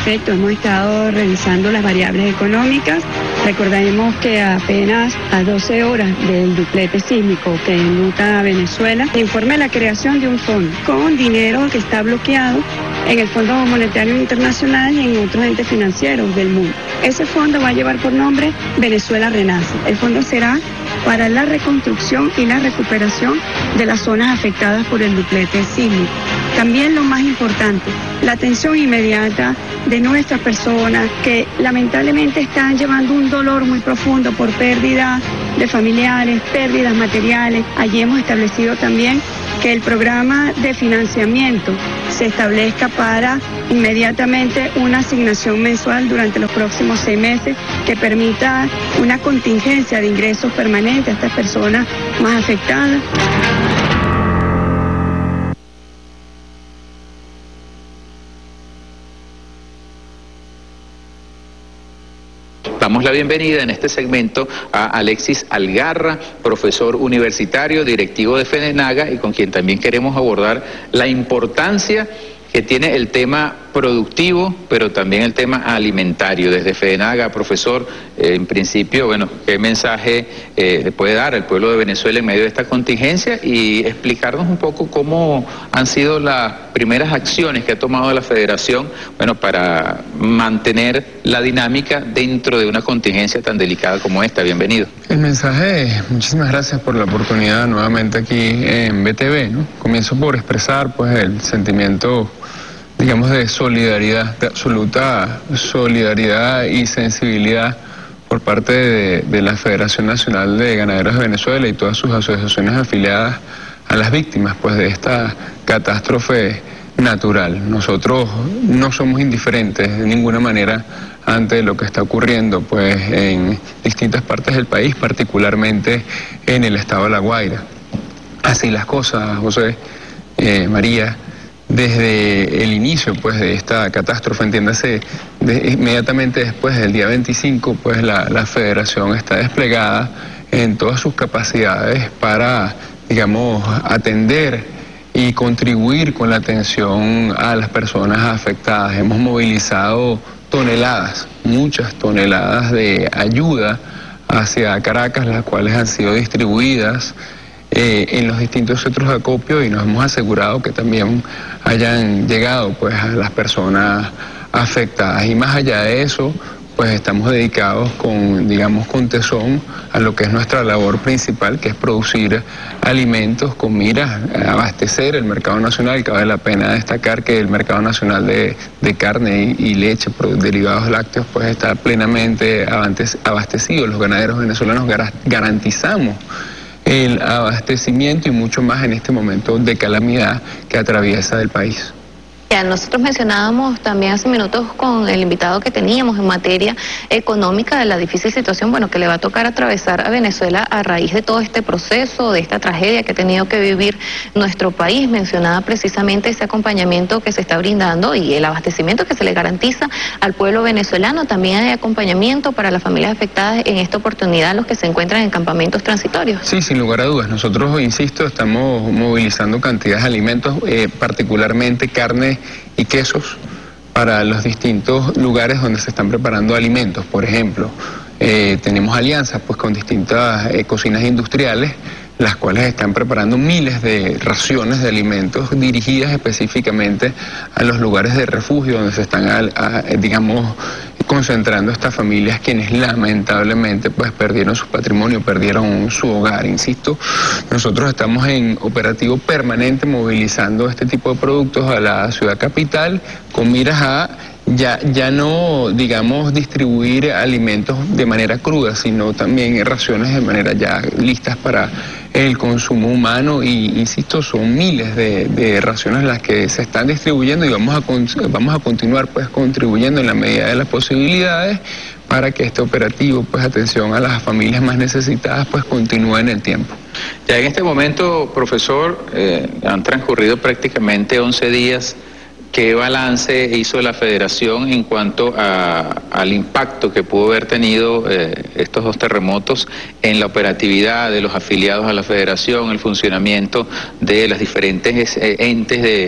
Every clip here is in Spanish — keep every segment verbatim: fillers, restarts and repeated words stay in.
efecto, hemos estado revisando las variables económicas. Recordemos que apenas a doce horas del duplete sísmico que enluta a Venezuela, se informa la creación de un fondo con dinero que está bloqueado en el Fondo Monetario Internacional y en otros entes financieros del mundo. Ese fondo va a llevar por nombre Venezuela Renace. El fondo será para la reconstrucción y la recuperación de las zonas afectadas por el duplete sísmico. También lo más importante, la atención inmediata de nuestras personas que lamentablemente están llevando un dolor muy profundo por pérdida de familiares, pérdidas materiales. Allí hemos establecido también que el programa de financiamiento se establezca para inmediatamente una asignación mensual durante los próximos seis meses que permita una contingencia de ingresos permanentes a estas personas más afectadas. Damos la bienvenida en este segmento a Alexis Algarra, profesor universitario, directivo de FEDENAGA, y con quien también queremos abordar la importancia que tiene el tema productivo, pero también el tema alimentario. Desde FEDENAGA, profesor, eh, en principio, bueno, ¿qué mensaje eh, le puede dar al pueblo de Venezuela en medio de esta contingencia? Y explicarnos un poco cómo han sido las primeras acciones que ha tomado la Federación, bueno, para mantener la dinámica dentro de una contingencia tan delicada como esta. Bienvenido. El mensaje, muchísimas gracias por la oportunidad nuevamente aquí en B T V, ¿no? Comienzo por expresar, pues, el sentimiento, digamos, de solidaridad, de absoluta solidaridad y sensibilidad por parte de, de la Federación Nacional de Ganaderos de Venezuela y todas sus asociaciones afiliadas a las víctimas, pues, de esta catástrofe natural. Nosotros no somos indiferentes de ninguna manera ante lo que está ocurriendo, pues, en distintas partes del país, particularmente en el estado de La Guaira. Así las cosas, José, eh, María. Desde el inicio, pues, de esta catástrofe, entiéndase, de, inmediatamente después del día veinticinco, pues, la, la Federación está desplegada en todas sus capacidades para, digamos, atender y contribuir con la atención a las personas afectadas. Hemos movilizado toneladas, muchas toneladas de ayuda hacia Caracas, las cuales han sido distribuidas Eh, en los distintos centros de acopio, y nos hemos asegurado que también hayan llegado, pues, a las personas afectadas. Y más allá de eso, pues, estamos dedicados con, digamos, con tesón a lo que es nuestra labor principal, que es producir alimentos con miras a abastecer el mercado nacional. Cabe la pena destacar que el mercado nacional de, de carne y, y leche, derivados lácteos, pues, está plenamente abastecido. Los ganaderos venezolanos garantizamos el abastecimiento y mucho más en este momento de calamidad que atraviesa el país. Nosotros mencionábamos también hace minutos con el invitado que teníamos en materia económica de la difícil situación, bueno, que le va a tocar atravesar a Venezuela a raíz de todo este proceso, de esta tragedia que ha tenido que vivir nuestro país. Mencionaba precisamente ese acompañamiento que se está brindando y el abastecimiento que se le garantiza al pueblo venezolano. También hay acompañamiento para las familias afectadas en esta oportunidad, los que se encuentran en campamentos transitorios. Sí, sin lugar a dudas. Nosotros, insisto, estamos movilizando cantidades de alimentos, eh, particularmente carne y quesos, para los distintos lugares donde se están preparando alimentos. Por ejemplo, eh, tenemos alianzas, pues, con distintas eh, cocinas industriales, las cuales están preparando miles de raciones de alimentos dirigidas específicamente a los lugares de refugio donde se están, a, a, digamos, concentrando estas familias, quienes lamentablemente, pues, perdieron su patrimonio, perdieron su hogar. Insisto, nosotros estamos en operativo permanente movilizando este tipo de productos a la ciudad capital con miras a ya, ya no, digamos, distribuir alimentos de manera cruda, sino también raciones de manera ya listas para el consumo humano. Y, insisto, son miles de, de raciones las que se están distribuyendo, y vamos a, vamos a continuar, pues, contribuyendo en la medida de las posibilidades para que este operativo, pues, atención a las familias más necesitadas, pues, continúe en el tiempo. Ya en este momento, profesor, eh, han transcurrido prácticamente once días. ¿Qué balance hizo la Federación en cuanto a, al impacto que pudo haber tenido eh, estos dos terremotos en la operatividad de los afiliados a la Federación, el funcionamiento de las diferentes eh, entes de,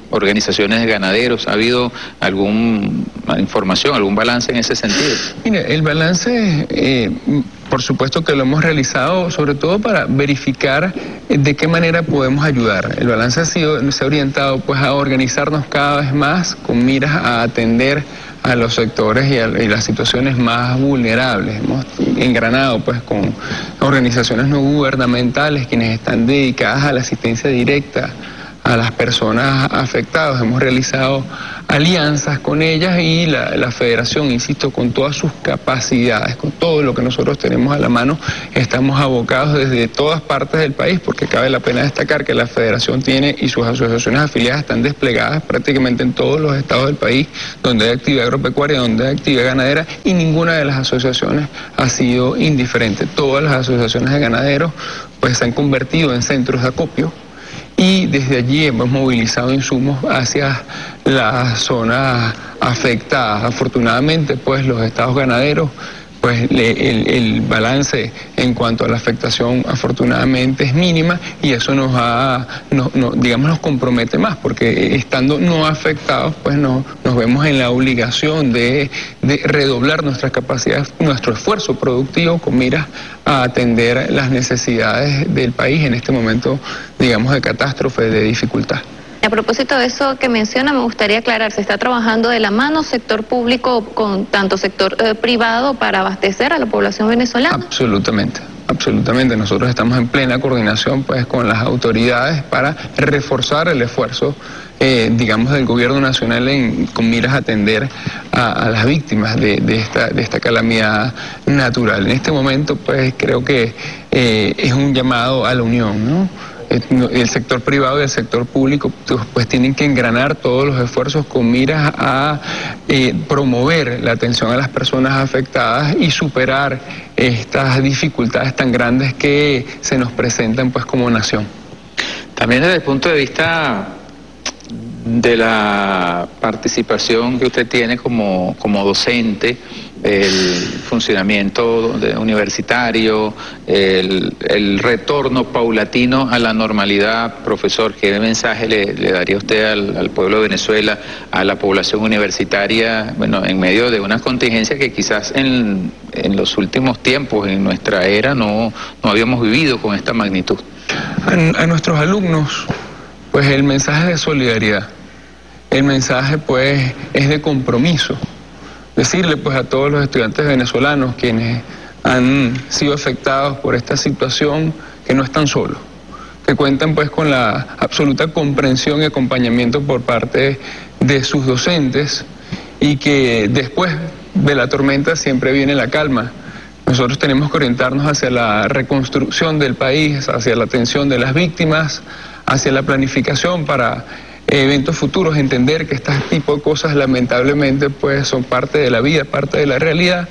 organizaciones de ganaderos. ¿Ha habido alguna información, algún balance en ese sentido? Mire, el balance, eh, por supuesto que lo hemos realizado sobre todo para verificar de qué manera podemos ayudar. El balance ha sido, se ha orientado pues a organizarnos cada vez más con miras a atender a los sectores y, a, y las situaciones más vulnerables. Hemos engranado pues con organizaciones no gubernamentales quienes están dedicadas a la asistencia directa a las personas afectadas. Hemos realizado alianzas con ellas y la, la federación, insisto, con todas sus capacidades, con todo lo que nosotros tenemos a la mano, estamos abocados desde todas partes del país, porque cabe la pena destacar que la federación tiene y sus asociaciones afiliadas están desplegadas prácticamente en todos los estados del país donde hay actividad agropecuaria, donde hay actividad ganadera, y ninguna de las asociaciones ha sido indiferente. Todas las asociaciones de ganaderos pues se han convertido en centros de acopio, y desde allí hemos movilizado insumos hacia las zonas afectadas. Afortunadamente, pues los estados ganaderos, pues le, el, el balance en cuanto a la afectación afortunadamente es mínima, y eso nos ha, no, no, digamos, nos compromete más, porque estando no afectados, pues no, nos vemos en la obligación de, de redoblar nuestras capacidades, nuestro esfuerzo productivo con miras a atender las necesidades del país en este momento, digamos, de catástrofe, de dificultad. A propósito de eso que menciona, me gustaría aclarar, ¿se está trabajando de la mano sector público con tanto sector eh, privado para abastecer a la población venezolana? Absolutamente, absolutamente. Nosotros estamos en plena coordinación pues con las autoridades para reforzar el esfuerzo, eh, digamos, del gobierno nacional en, con miras a atender a, a las víctimas de, de, esta, de esta calamidad natural. En este momento, pues creo que eh, es un llamado a la unión, ¿no? El sector privado y el sector público pues tienen que engranar todos los esfuerzos con miras a eh, promover la atención a las personas afectadas y superar estas dificultades tan grandes que se nos presentan pues como nación. También desde el punto de vista de la participación que usted tiene como, como docente, el funcionamiento de universitario, el, el retorno paulatino a la normalidad, profesor, ¿qué mensaje le, le daría usted al, al pueblo de Venezuela, a la población universitaria, bueno, en medio de una contingencia que quizás en, en los últimos tiempos, en nuestra era, no, no habíamos vivido con esta magnitud? A, a nuestros alumnos, pues el mensaje de solidaridad, el mensaje pues es de compromiso. Decirle pues a todos los estudiantes venezolanos quienes han sido afectados por esta situación que no están solos, que cuentan pues con la absoluta comprensión y acompañamiento por parte de sus docentes, y que después de la tormenta siempre viene la calma. Nosotros tenemos que orientarnos hacia la reconstrucción del país, hacia la atención de las víctimas, hacia la planificación para eventos futuros, entender que este tipo de cosas lamentablemente pues son parte de la vida, parte de la realidad,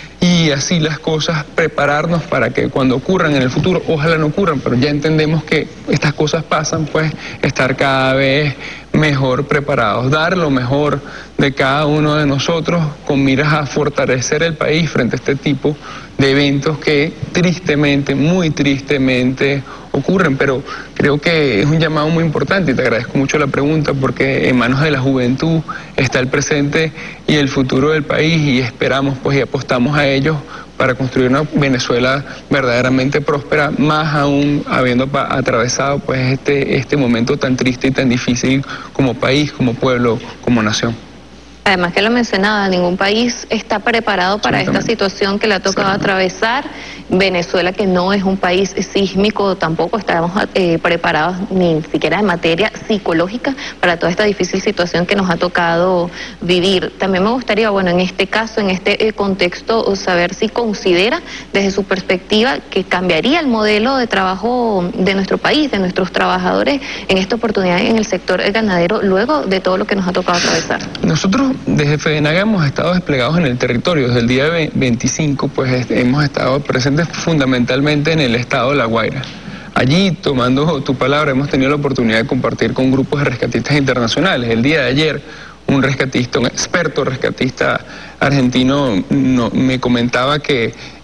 y así las cosas prepararnos para que cuando ocurran en el futuro, ojalá no ocurran, pero ya entendemos que estas cosas pasan, pues estar cada vez mejor preparados, dar lo mejor de cada uno de nosotros con miras a fortalecer el país frente a este tipo de eventos que tristemente, muy tristemente ocurren. Pero creo que es un llamado muy importante y te agradezco mucho la pregunta, porque en manos de la juventud está el presente y el futuro del país, y esperamos pues y apostamos a ellos para construir una Venezuela verdaderamente próspera, más aún habiendo atravesado pues este, este momento tan triste y tan difícil como país, como pueblo, como nación. Además que lo mencionaba, ningún país está preparado para esta situación que le ha tocado atravesar. Venezuela, que no es un país sísmico, tampoco estamos eh, preparados ni siquiera en materia psicológica para toda esta difícil situación que nos ha tocado vivir. También me gustaría, bueno, en este caso, en este eh, contexto, saber si considera desde su perspectiva que cambiaría el modelo de trabajo de nuestro país, de nuestros trabajadores en esta oportunidad en el sector ganadero, luego de todo lo que nos ha tocado atravesar. Nosotros desde FEDENAGA hemos estado desplegados en el territorio. Desde el día veinticinco pues hemos estado presentes fundamentalmente en el estado de La Guaira. Allí, tomando tu palabra, hemos tenido la oportunidad de compartir con grupos de rescatistas internacionales. El día de ayer, un rescatista, un experto rescatista argentino no, me comentaba que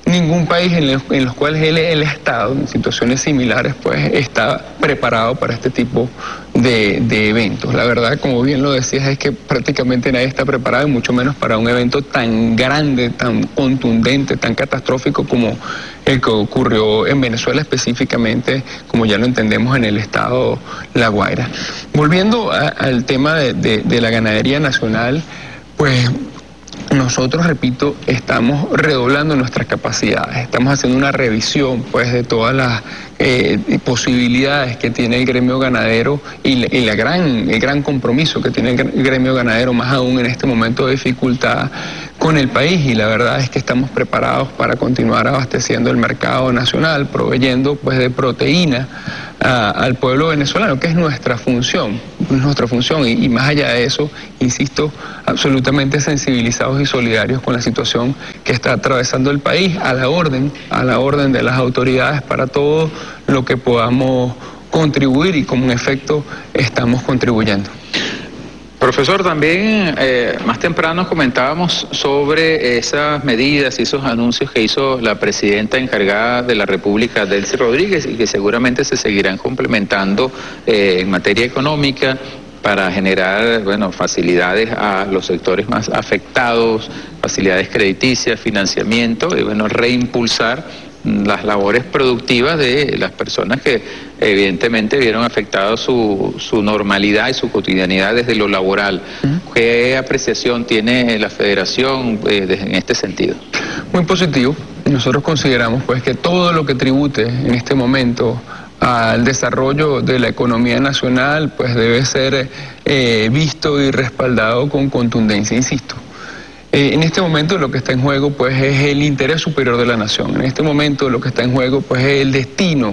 ningún país en los, en los cuales él, él ha estado en situaciones similares pues está preparado para este tipo de, de eventos. La verdad, como bien lo decías, es que prácticamente nadie está preparado, y mucho menos para un evento tan grande, tan contundente, tan catastrófico como el que ocurrió en Venezuela, específicamente, como ya lo entendemos, en el estado La Guaira. Volviendo a, al tema de, de, de la ganadería nacional, pues nosotros, repito, estamos redoblando nuestras capacidades, estamos haciendo una revisión pues de todas las eh, posibilidades que tiene el gremio ganadero y, la, y la gran, el gran compromiso que tiene el gremio ganadero, más aún en este momento de dificultad con el país, y la verdad es que estamos preparados para continuar abasteciendo el mercado nacional, proveyendo pues de proteína a, al pueblo venezolano, que es nuestra función, nuestra función, y, y más allá de eso, insisto, absolutamente sensibilizados y solidarios con la situación que está atravesando el país, a la orden, a la orden de las autoridades para todo lo que podamos contribuir, y como en efecto estamos contribuyendo. Profesor, también eh, más temprano comentábamos sobre esas medidas y esos anuncios que hizo la presidenta encargada de la República, Delcy Rodríguez, y que seguramente se seguirán complementando eh, en materia económica para generar, bueno, facilidades a los sectores más afectados, facilidades crediticias, financiamiento, y bueno, reimpulsar las labores productivas de las personas que evidentemente vieron afectado su, su normalidad y su cotidianidad desde lo laboral. Uh-huh. ¿Qué apreciación tiene la Federación eh, de, en este sentido? Muy positivo. Nosotros consideramos pues que todo lo que tribute en este momento al desarrollo de la economía nacional pues debe ser eh, visto y respaldado con contundencia, insisto. Eh, en este momento lo que está en juego pues es el interés superior de la nación. En este momento lo que está en juego pues es el destino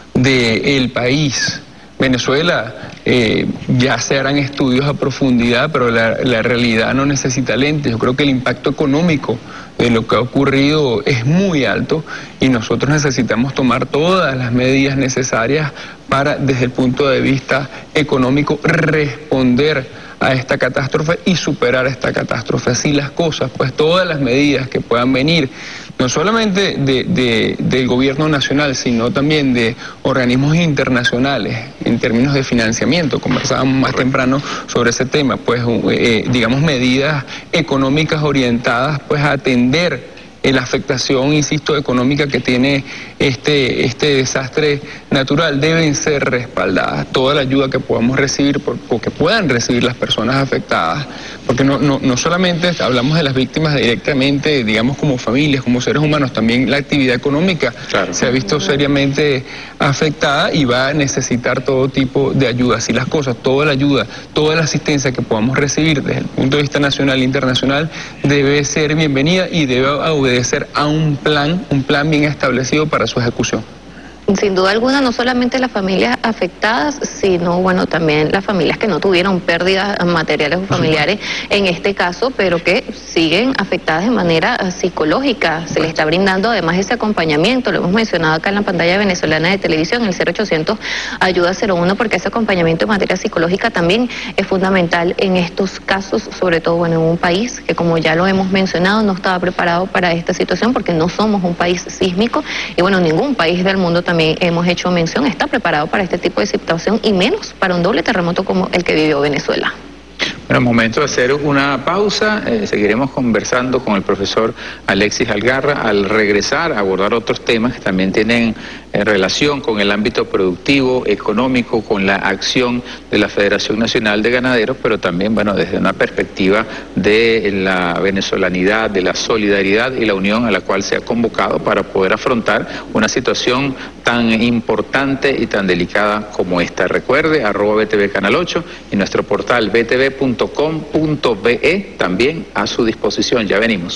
del país. Venezuela, eh, ya se harán estudios a profundidad, pero la, la realidad no necesita lentes. Yo creo que el impacto económico de lo que ha ocurrido es muy alto, y nosotros necesitamos tomar todas las medidas necesarias para, desde el punto de vista económico, responder a esta catástrofe y superar esta catástrofe. Así las cosas, pues todas las medidas que puedan venir, no solamente de, de, del gobierno nacional, sino también de organismos internacionales en términos de financiamiento. Conversábamos más temprano sobre ese tema, pues eh, digamos medidas económicas orientadas pues a atender la afectación, insisto, económica que tiene este, este desastre natural, deben ser respaldadas. Toda la ayuda que podamos recibir, por, o que puedan recibir las personas afectadas, porque no, no, no solamente hablamos de las víctimas directamente, digamos, como familias, como seres humanos, también la actividad económica claro. se ha visto seriamente afectada y va a necesitar todo tipo de ayuda. Así las cosas, toda la ayuda, toda la asistencia que podamos recibir desde el punto de vista nacional e internacional debe ser bienvenida y debe obedecer a un plan, un plan bien establecido para su ejecución. Sin duda alguna, no solamente las familias afectadas, sino bueno, también las familias que no tuvieron pérdidas materiales o familiares en este caso, pero que siguen afectadas de manera psicológica. Se les está brindando además ese acompañamiento, lo hemos mencionado acá en la pantalla venezolana de televisión, el cero ochocientos ayuda cero uno, porque ese acompañamiento en materia psicológica también es fundamental en estos casos, sobre todo bueno, en un país que, como ya lo hemos mencionado, no estaba preparado para esta situación, porque no somos un país sísmico, y bueno, ningún país del mundo también También hemos hecho mención, está preparado para este tipo de situación, y menos para un doble terremoto como el que vivió Venezuela. Bueno, momento de hacer una pausa, eh, seguiremos conversando con el profesor Alexis Algarra al regresar a abordar otros temas que también tienen eh, relación con el ámbito productivo, económico, con la acción de la Federación Nacional de Ganaderos, pero también, bueno, desde una perspectiva de la venezolanidad, de la solidaridad y la unión a la cual se ha convocado para poder afrontar una situación tan importante y tan delicada como esta. Recuerde, arroba B T V Canal ocho y nuestro portal b t v punto com punto b e también a su disposición. Ya venimos.